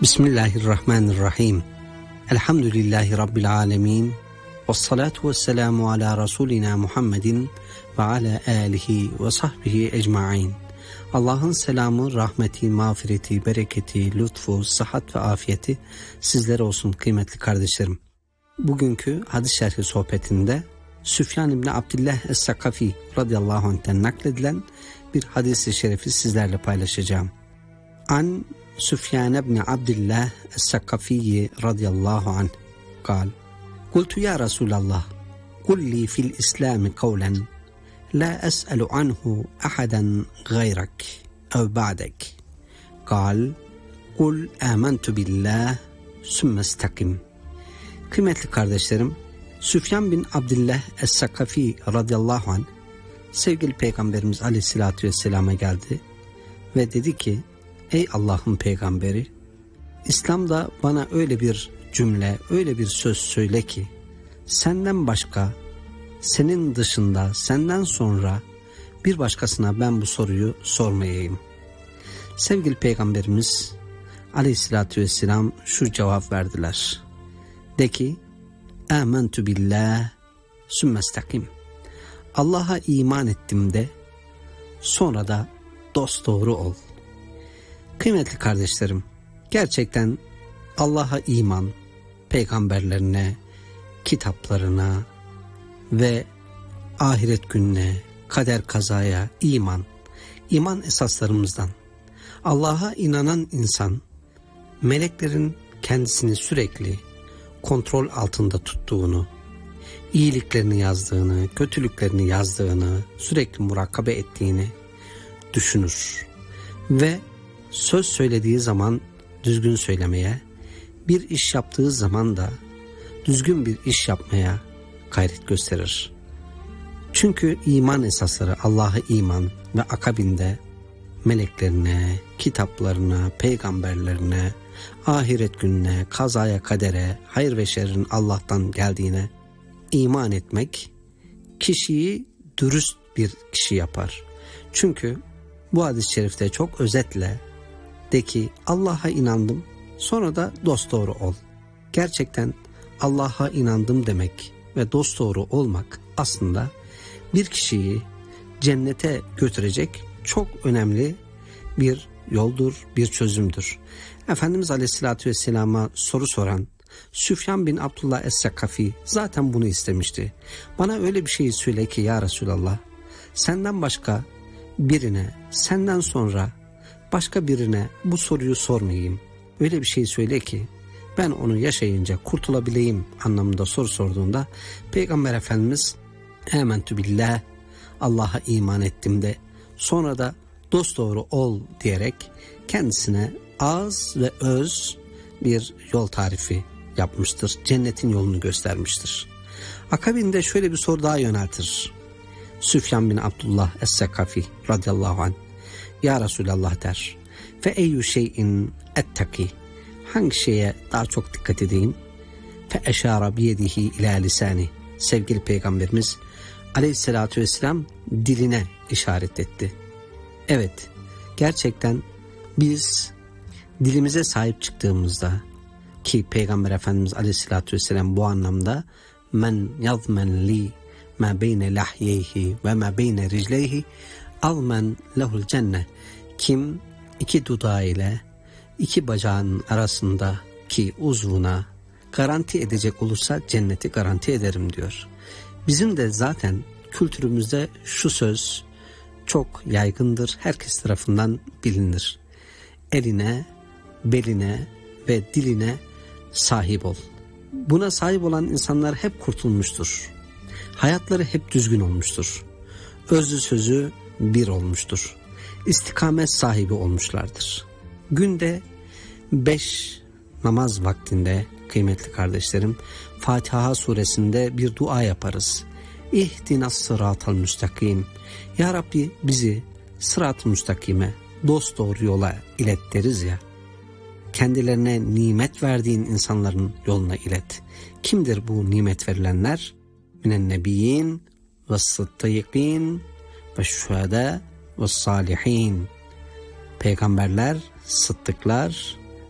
Bismillahirrahmanirrahim. Elhamdülillahi Rabbil alemin. Vessalatu vesselamu ala Resulina Muhammedin ve ala alihi ve sahbihi ecmain. Allah'ın selamı, rahmeti, mağfireti, bereketi, lütfu, sıhhat ve afiyeti sizlere olsun kıymetli kardeşlerim. Bugünkü hadis şerhi sohbetinde Süfyan İbni Abdillah Es-Sakafi radıyallahu anh'ten nakledilen bir hadis-i şerifi sizlerle paylaşacağım. An Süfyan ibn Abdillah Es-Sakafi radıyallahu anh قال قلت يا رسول الله قل لي في الإسلام قولا لا أسأل عنه أحدا غيرك أو بعدك قال قل آمنت بالله ثم استقم. Kıymetli kardeşlerim, Süfyan bin Abdillah Es-Sakafi radıyallahu anh sevgili Peygamberimiz aleyhissalatü vesselama geldi ve dedi ki: Ey Allah'ın peygamberi, İslam'da bana öyle bir cümle, öyle bir söz söyle ki senden başka, senin dışında, senden sonra bir başkasına ben bu soruyu sormayayım. Sevgili Peygamberimiz aleyhissalatü vesselam şu cevap verdiler. De ki: Âmentü billah sümmestakim. Allah'a iman ettim de, sonra da dosdoğru ol. Kıymetli kardeşlerim, gerçekten Allah'a iman, peygamberlerine, kitaplarına ve ahiret gününe, kader kazaya iman esaslarımızdan. Allah'a inanan insan, meleklerin kendisini sürekli kontrol altında tuttuğunu, iyiliklerini yazdığını, kötülüklerini yazdığını, sürekli murakabe ettiğini düşünür ve söz söylediği zaman düzgün söylemeye, bir iş yaptığı zaman da düzgün bir iş yapmaya gayret gösterir. Çünkü iman esasları Allah'a iman ve akabinde meleklerine, kitaplarına, peygamberlerine, ahiret gününe, kazaya kadere, hayır ve şerrin Allah'tan geldiğine iman etmek kişiyi dürüst bir kişi yapar. Çünkü bu hadis-i şerifte çok özetle de ki Allah'a inandım, sonra da dosdoğru ol. Gerçekten Allah'a inandım demek ve dosdoğru olmak aslında bir kişiyi cennete götürecek çok önemli bir yoldur, bir çözümdür. Efendimiz Aleyhisselatü Vesselam'a soru soran Süfyan bin Abdullah Es-Sakafi zaten bunu istemişti. Bana öyle bir şey söyle ki ya Resulallah, senden başka birine, senden sonra başka birine bu soruyu sormayayım. Öyle bir şey söyle ki ben onu yaşayınca kurtulabileyim anlamında soru sorduğunda Peygamber Efendimiz Âmentü billah, Allah'a iman ettim de, sonra da dosdoğru ol diyerek kendisine az ve öz bir yol tarifi yapmıştır. Cennetin yolunu göstermiştir. Akabinde şöyle bir soru daha yöneltir Süfyan bin Abdullah Es-Sakafi radıyallahu anh. Ya Resulallah der. Fe eyyü şeyin ettaki. Hangi şeye daha çok dikkat edeyim? Fe eşara biyedihi ila lisani. Sevgili Peygamberimiz aleyhissalatü vesselam diline işaret etti. Evet, gerçekten biz dilimize sahip çıktığımızda, ki Peygamber Efendimiz aleyhissalatü vesselam bu anlamda men yazmen li ma beyne lahyeyhi ve ma beyne ricleyhi almen lehul cennet. Kim iki dudağı ile iki bacağın arasındaki uzvuna garanti edecek olursa cenneti garanti ederim diyor. Bizim de zaten kültürümüzde şu söz çok yaygındır, herkes tarafından bilinir. Eline, beline ve diline sahip ol. Buna sahip olan insanlar hep kurtulmuştur. Hayatları hep düzgün olmuştur. Özü sözü bir olmuştur. İstikamet sahibi olmuşlardır. Günde 5 namaz vaktinde kıymetli kardeşlerim Fatiha suresinde bir dua yaparız. İhdinas sıratal müstakim. Ya Rabbi bizi sırat-ı müstakime, dosdoğru yola ilet deriz ya. Kendilerine nimet verdiğin insanların yoluna ilet. Kimdir bu nimet verilenler? Minen nebiyyin ve sıddıkîn ve şühedâ ve salihin. Peygamberler, sıddıklar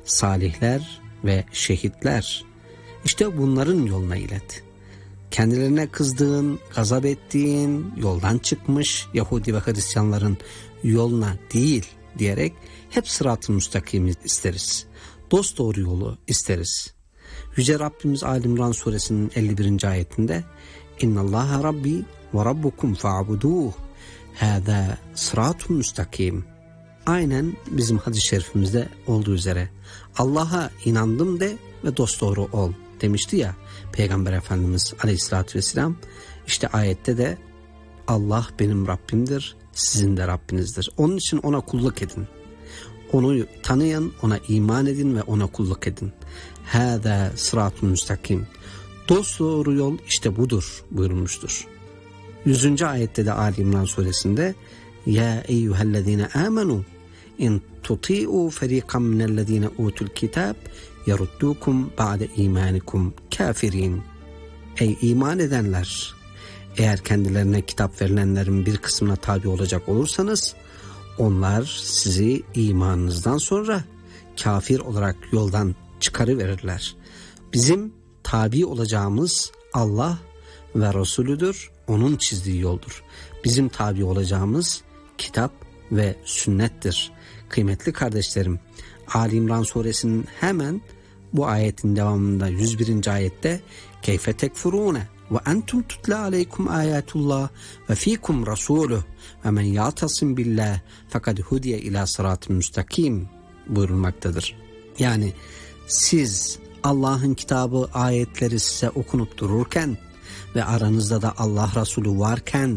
salihler ve şehitler. İşte bunların yoluna ilet. Kendilerine kızdığın, gazap ettiğin, yoldan çıkmış Yahudi ve Hristiyanların yoluna değil diyerek hep sırat-ı müstakimi isteriz. Dosdoğru yolu isteriz. Yüce Rabbimiz Ali İmran suresinin 51. ayetinde İnnallâhe Rabbi ve Rabbukum fa'buduh hâzâ sıratun müstakim. Aynen bizim hadis-i şerifimizde olduğu üzere Allah'a inandım de ve dosdoğru ol demişti ya Peygamber Efendimiz Aleyhisselatü Vesselam. İşte ayette de Allah benim Rabbimdir, sizin de Rabbinizdir. Onun için ona kulluk edin. Onu tanıyın, ona iman edin ve ona kulluk edin. Hâzâ sıratun müstakim. Dosdoğru yol işte budur buyurulmuştur. 100. ayette de Ali İmran suresinde Ya eyyühellezine amenu in tuti'u feriqan minellezine utul kitab yaruddukum ba'de imanikum kafirin. Ey iman edenler! Eğer kendilerine kitap verilenlerin bir kısmına tabi olacak olursanız onlar sizi imanınızdan sonra kafir olarak yoldan çıkarıverirler. Bizim tabi olacağımız Allah ve Resulüdür, onun çizdiği yoldur. Bizim tabi olacağımız kitap ve sünnettir. Kıymetli kardeşlerim, Ali İmran suresinin hemen bu ayetin devamında 101. ayette keyfe tekfurune ve entum tutla aleykum ayatullah ve fikum rasuluh ve men ya'tasim billah fekad hudiye ila sırat-ı müstakim buyurulmaktadır. Yani siz Allah'ın kitabı, ayetleri size okunup dururken ve aranızda da Allah Resulü varken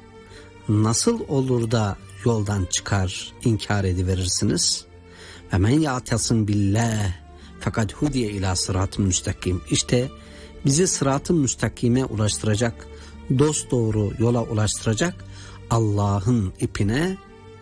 nasıl olur da yoldan çıkar, inkar ediverirsiniz? Ve men ya'tasim billah fekad hudiye ila sırat-ı müstakim. İşte bizi sırat-ı müstakime ulaştıracak, dosdoğru yola ulaştıracak Allah'ın ipine,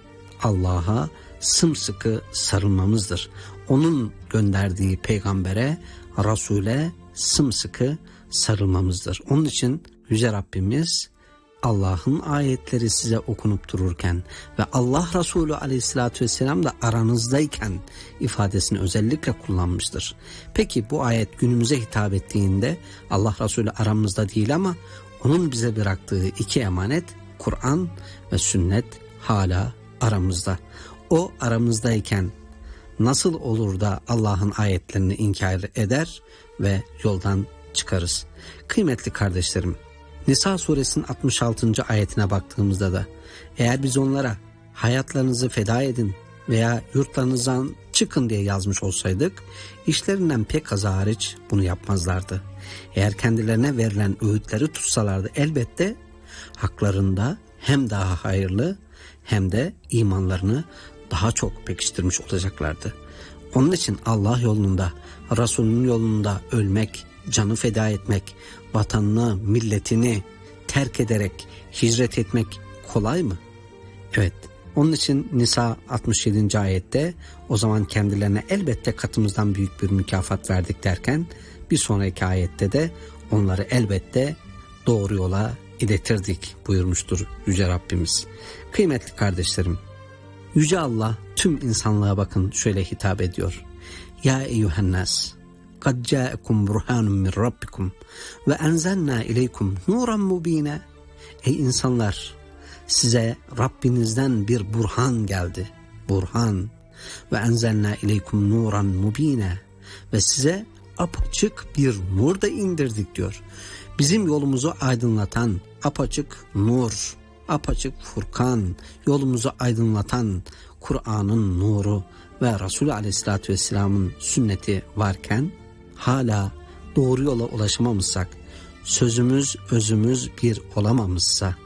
Allah'a sımsıkı sarılmamızdır. Onun gönderdiği peygambere, Resul'e sımsıkı sarılmamızdır. Onun için Yüce Rabbimiz Allah'ın ayetleri size okunup dururken ve Allah Resulü Aleyhisselatü Vesselam da aranızdayken ifadesini özellikle kullanmıştır. Peki bu ayet günümüze hitap ettiğinde Allah Resulü aramızda değil ama onun bize bıraktığı iki emanet Kur'an ve sünnet hala aramızda. O aramızdayken nasıl olur da Allah'ın ayetlerini inkar eder ve yoldan çıkarız? Kıymetli kardeşlerim, Nisa suresinin 66. ayetine baktığımızda da eğer biz onlara hayatlarınızı feda edin veya yurtlarınızdan çıkın diye yazmış olsaydık işlerinden pek azı hariç bunu yapmazlardı. Eğer kendilerine verilen öğütleri tutsalardı elbette haklarında hem daha hayırlı hem de imanlarını daha çok pekiştirmiş olacaklardı. Onun için Allah yolunda, Resulünün yolunda ölmek, canı feda etmek, vatanını, milletini terk ederek hicret etmek kolay mı? Evet. Onun için Nisa 67. ayette o zaman kendilerine elbette katımızdan büyük bir mükafat verdik derken bir sonraki ayette de onları elbette doğru yola iletirdik buyurmuştur Yüce Rabbimiz. Kıymetli kardeşlerim, Yüce Allah tüm insanlığa bakın şöyle hitap ediyor. Ya eyyühennas, kad câekum burhanun min rabbikum ve enzelnâ ileykum nuran mubîne. Ey insanlar, size Rabbinizden bir burhan geldi. Burhan. Ve enzelnâ ileykum nuran mubîne. Ve size apaçık bir nur da indirdik diyor. Bizim yolumuzu aydınlatan apaçık nur, apaçık Furkan, yolumuzu aydınlatan Kur'an'ın nuru ve Resulü Aleyhisselatü Vesselam'ın sünneti varken hala doğru yola ulaşamamışsak, sözümüz özümüz bir olamamışsa,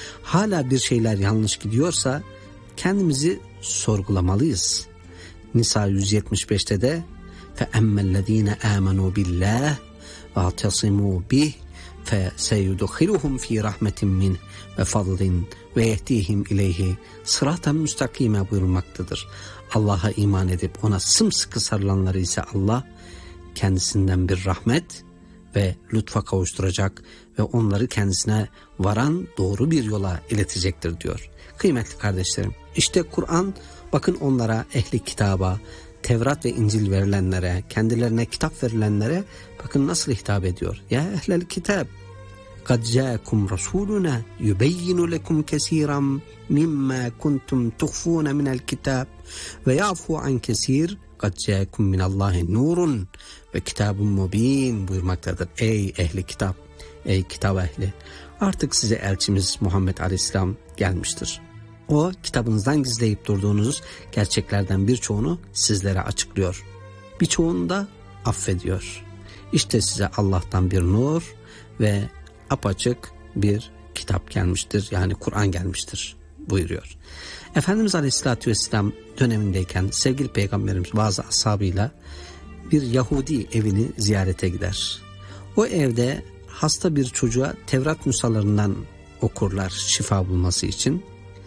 hala bir şeyler yanlış gidiyorsa kendimizi sorgulamalıyız. Nisa 175'te de فَاَمَّا الَّذ۪ينَ آمَنُوا بِاللّٰهِ وَاَعْتَصِمُوا بِهِ فَسَيُدْخِلُهُمْ ف۪ي رَحْمَةٍ مِّنْهِ وَفَضْلٍ وَيَهْدِيهِمْ اِلَيْهِ صِرَاطًا müstakime buyurulmaktadır. Allah'a iman edip ona sımsıkı sarılanları ise Allah kendisinden bir rahmet ve lütfa kavuşturacak ve onları kendisine varan doğru bir yola iletecektir diyor. Kıymetli kardeşlerim, işte Kur'an bakın onlara ehli kitaba, Tevrat ve İncil verilenlere, kendilerine kitap verilenlere bakın nasıl hitap ediyor. Ya ehlel kitap, قَدْ جَاءَكُمْ رَسُولُنَا يُبَيِّنُ لَكُمْ كَثِيرًا مِمَّا كُنْتُمْ تُخْفُونَ مِنَ الْكِتَابِ وَيَعْفُوا عَنْ كَثِيرٍ قَدْ جَاءَكُمْ مِنَ اللّٰهِ نُورٌ وَكِتَابٌ مُب۪ينٌ buyurmaktadır. Ey ehli kitap, ey kitap ehli, artık size elçimiz Muhammed Aleyhisselam gelmiştir. O kitabınızdan gizleyip durduğunuz gerçeklerden birçoğunu sizlere açıklıyor. Birçoğunu da affediyor. İşte size Allah'tan bir nur ve apaçık bir kitap gelmiştir. Yani Kur'an gelmiştir buyuruyor. Efendimiz Aleyhisselatü Vesselam dönemindeyken sevgili Peygamberimiz bazı ashabıyla bir Yahudi evini ziyarete gider. O evde hasta bir çocuğa Tevrat nüshalarından okurlar şifa bulması için.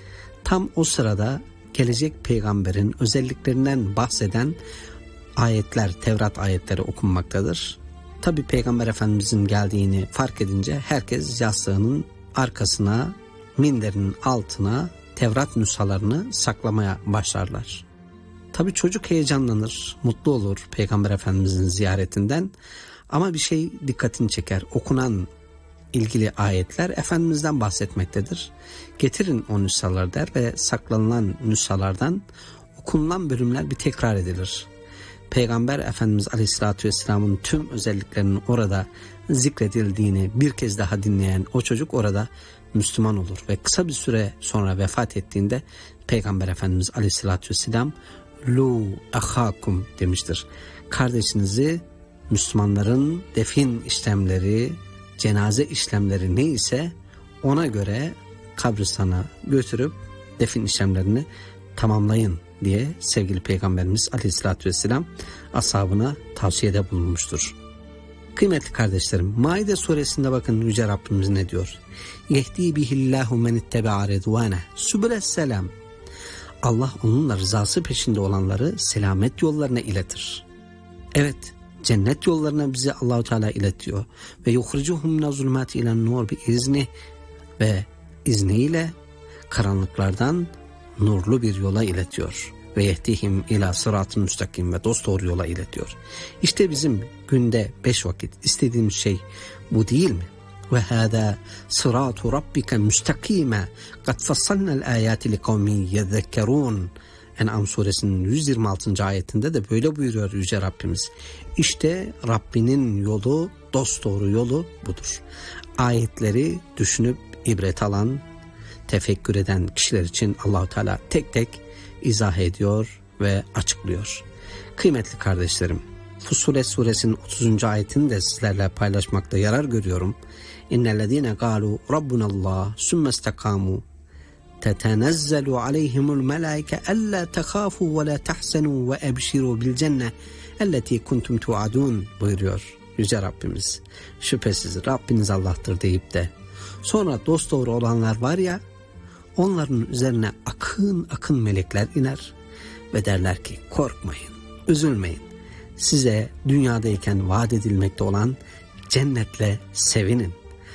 Tam o sırada gelecek peygamberin özelliklerinden bahseden ayetler, Tevrat ayetleri okunmaktadır. Tabi Peygamber Efendimizin geldiğini fark edince herkes yastığının arkasına, minderinin altına Tevrat nüshalarını saklamaya başlarlar. Tabi çocuk heyecanlanır, mutlu olur Peygamber Efendimizin ziyaretinden, ama bir şey dikkatini çeker. Okunan ilgili ayetler Efendimiz'den bahsetmektedir. Getirin o nüshaları der ve saklanılan nüshalardan okunulan bölümler bir tekrar edilir. Peygamber Efendimiz Aleyhisselatü Vesselam'ın tüm özelliklerinin orada zikredildiğini bir kez daha dinleyen o çocuk orada Müslüman olur ve kısa bir süre sonra vefat ettiğinde Peygamber Efendimiz Aleyhisselatü Vesselam "Lu ahakum" demiştir. Kardeşinizi Müslümanların defin işlemleri, cenaze işlemleri neyse ona göre kabristana götürüp defin işlemlerini tamamlayın diye sevgili Peygamberimiz Aleyhisselatü Vesselam ashabına tavsiyede bulunmuştur. Kıymetli kardeşlerim, Maide suresinde bakın Yüce Rabbimiz ne diyor? Yehdi bihillahu men itteba'a redvane sübülesselam. Allah onunla rızası peşinde olanları selamet yollarına iletir. Evet, cennet yollarına bizi Allahu Teala iletiyor ve yukhricuhum min zulumati ilen nur bi izni, ve izniyle karanlıklardan nurlu bir yola iletiyor ve yehtihim ila sırat-ı müstakim, ve dosdoğru yola iletiyor. İşte bizim günde 5 vakit istediğimiz şey bu değil mi? Ve hâdâ sırâtu rabbike müstakîme kad fassalnel âyâti li kavmin yezekkerûn. En'am suresinin 126. ayetinde de böyle buyuruyor Yüce Rabbimiz. İşte Rabbinin yolu, dosdoğru yolu budur. Ayetleri düşünüp ibret alan, tefekkür eden kişiler için Allahu Teala tek tek izah ediyor ve açıklıyor. Kıymetli kardeşlerim, Fussilet suresinin 30. ayetini de sizlerle paylaşmakta yarar görüyorum. İnnellezîne gâlû rabbunallâh sümmestekâmû tetenezzelu aleyhimul melâike ellâ tehâfû ve lâ tehsenû ve ebşirû bil cenne elleti kuntum tuadun buyuruyor Yüce Rabbimiz. Şüphesiz Rabbiniz Allah'tır deyip de sonra dosdoğru olanlar var ya, onların üzerine akın akın melekler iner ve derler ki korkmayın, üzülmeyin. Size dünyadayken vaat edilmekte olan cennetle sevinin.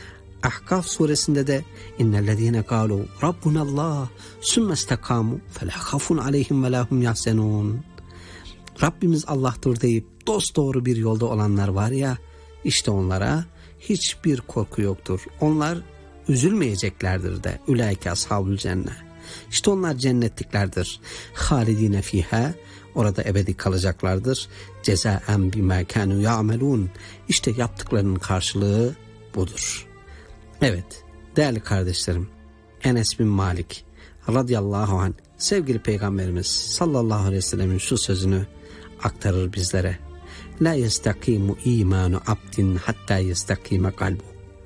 Ahkaf suresinde de innellezîne kâlû rabbunallâh sümmestekâmû felâ khafun aleyhim ve lâhum yahsenûn. Rabbimiz Allah'tır deyip dosdoğru bir yolda olanlar var ya, işte onlara hiçbir korku yoktur. Onlar üzülmeyeceklerdir de. Ulaike ashabul cennet. İşte onlar cennetliklerdir. Halidine fiha, orada ebedi kalacaklardır. Cezaen bima kanu ya'melun. İşte yaptıklarının karşılığı budur. Evet değerli kardeşlerim, Enes bin Malik radıyallahu anh sevgili Peygamberimiz sallallahu aleyhi ve sellemin şu sözünü aktarır bizlere. La yestakimu imanu abdin hatta yestakime kalbu.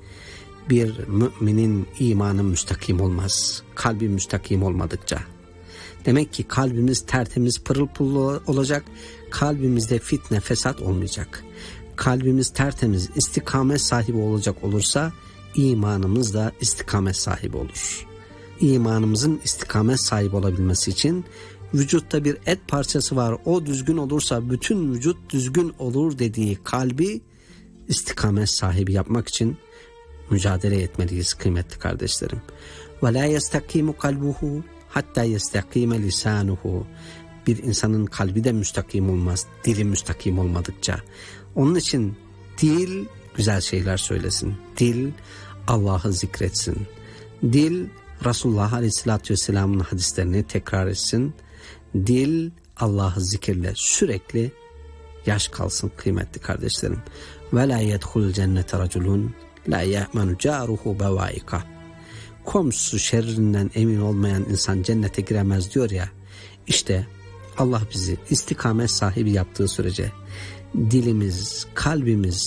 Bir müminin imanı müstakim olmaz, kalbi müstakim olmadıkça. Demek ki kalbimiz tertemiz, pırıl pırıl olacak, kalbimizde fitne, fesat olmayacak. Kalbimiz tertemiz, istikamet sahibi olacak olursa imanımız da istikamet sahibi olur. İmanımızın istikamet sahibi olabilmesi için vücutta bir et parçası var, o düzgün olursa bütün vücut düzgün olur dediği kalbi istikamet sahibi yapmak için mücadele etmeliyiz kıymetli kardeşlerim. وَلَا يَسْتَقِيمُ قَلْبُهُ hatta yestakime lisanuhu. bir insanın kalbi de müstakim olmaz, dili müstakim olmadıkça. Onun için dil güzel şeyler söylesin, dil Allah'ı zikretsin, dil Resulullah Aleyhisselatü Vesselam'ın hadislerini tekrar etsin, dil Allah'ı zikirle sürekli yaş kalsın kıymetli kardeşlerim. Ve la yedhul cennete raculun la ya'menu caruhu bevaika. Komşusu şerrinden emin olmayan insan cennete giremez diyor ya. İşte Allah bizi istikamet sahibi yaptığı sürece dilimiz, kalbimiz